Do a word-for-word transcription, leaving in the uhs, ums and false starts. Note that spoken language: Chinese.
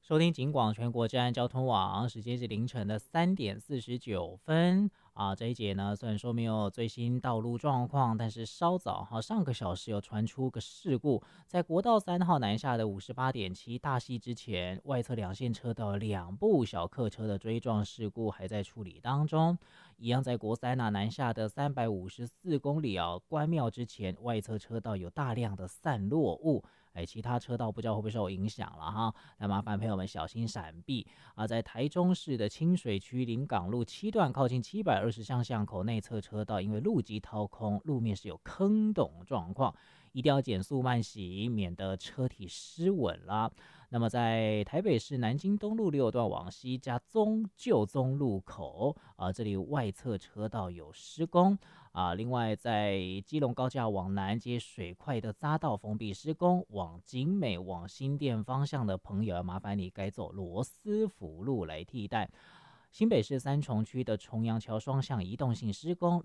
收听警广全国治安交通网，时间是凌晨的三点四十九分啊。这一节呢，虽然说没有最新道路状况，但是稍早哈，上个小时有传出个事故，在国道三号南下的五十八点七大溪之前，外侧两线车道两部小客车的追撞事故还在处理当中。一样在国三啊南下的三百五十四公里啊，关庙之前，外侧车道有大量的散落物。哎，其他车道不知道会不会受影响了哈？那麻烦朋友们小心闪避啊！在台中市的清水区临港路七段靠近七百二十巷巷口内侧车道，因为路基掏空，路面是有坑洞状况，一定要减速慢行，免得车体失稳啦。那么在台北市南京东路六段往西加宗旧宗路口啊，这里外侧车道有施工啊。另外在基隆高架往南接水块的匝道封闭施工，往景美往新店方向的朋友，麻烦你改走罗斯福路来替代。新北市三重区的重阳桥双向移动性施工，